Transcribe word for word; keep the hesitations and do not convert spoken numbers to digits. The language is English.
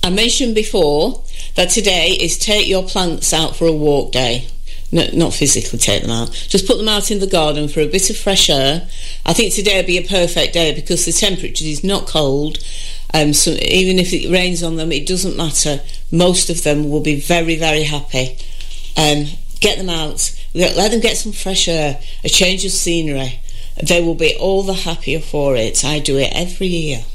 I mentioned before that today is take your plants out for a walk day. No, not physically take them out. Just put them out in the garden for a bit of fresh air. I think today will be a perfect day because the temperature is not cold. Um, so even if it rains on them, it doesn't matter. Most of them will be very, very happy. Um, get them out. Let them get some fresh air, a change of scenery. They will be all the happier for it. I do it every year.